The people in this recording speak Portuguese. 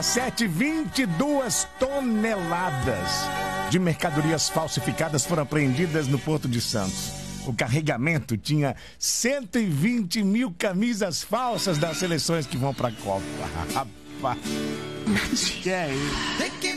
22 toneladas de mercadorias falsificadas foram apreendidas no Porto de Santos. O carregamento tinha 120 mil camisas falsas das seleções que vão pra Copa. Rapaz, que é isso?